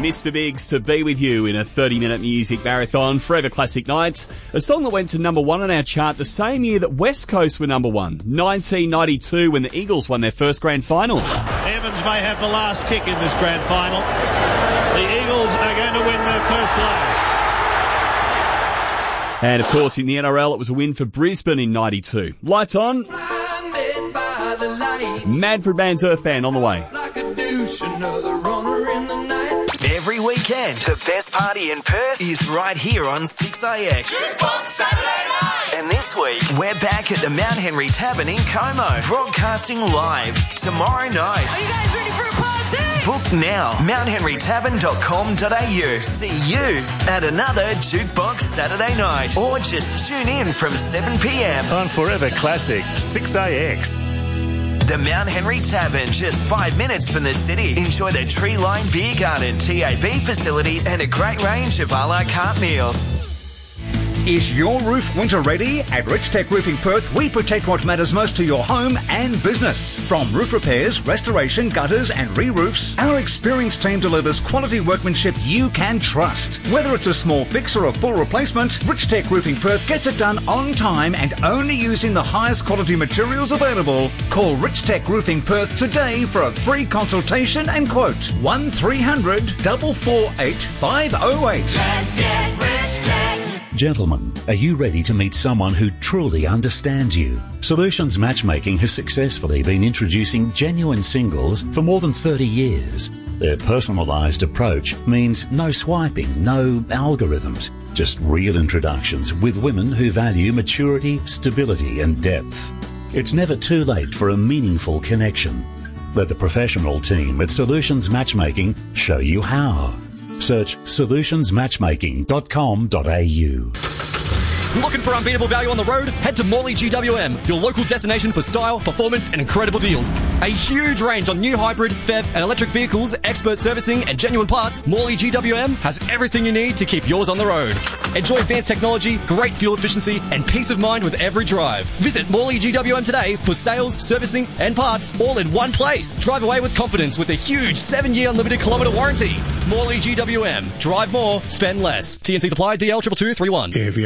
Mr. Biggs to be with you in a 30-minute music marathon, Forever Classic Nights. A song that went to number one on our chart the same year that West Coast were number one, 1992, when the Eagles won their first grand final. Evans may have the last kick in this grand final. The Eagles are going to win their first leg. And of course, in the NRL, it was a win for Brisbane in 92. Lights on. Manfred Mann's Earth Band on the way. Every weekend, the best party in Perth is right here on 6AX. Jukebox Saturday night! And this week, we're back at the Mount Henry Tavern in Como, broadcasting live tomorrow night. Are you guys ready for a party? Book now, mounthenrytavern.com.au. See you at another Jukebox Saturday night. Or just tune in from 7 p.m. on Forever Classic 6AX. The Mount Henry Tavern, just 5 minutes from the city. Enjoy the tree-lined beer garden, TAB facilities, and a great range of a la carte meals. Is your roof winter ready? At Rich Tech Roofing Perth, we protect what matters most to your home and business. From roof repairs, restoration, gutters and re-roofs, our experienced team delivers quality workmanship you can trust. Whether it's a small fix or a full replacement, Rich Tech Roofing Perth gets it done on time and only using the highest quality materials available. Call Rich Tech Roofing Perth today for a free consultation and quote. 1300 448 508. Let's get Rich Tech. Gentlemen, are you ready to meet someone who truly understands you? Solutions Matchmaking has successfully been introducing genuine singles for more than 30 years. Their personalised approach means no swiping, no algorithms, just real introductions with women who value maturity, stability and depth. It's never too late for a meaningful connection. Let the professional team at Solutions Matchmaking show you how. Search solutionsmatchmaking.com.au. Looking for unbeatable value on the road? Head to Morley GWM, your local destination for style, performance and incredible deals. A huge range on new hybrid, PHEV and electric vehicles, expert servicing and genuine parts. Morley GWM has everything you need to keep yours on the road. Enjoy advanced technology, great fuel efficiency and peace of mind with every drive. Visit Morley GWM today for sales, servicing and parts all in one place. Drive away with confidence with a huge 7-year unlimited kilometre warranty. Morley GWM. Drive more, spend less. TNC supply DL 22231.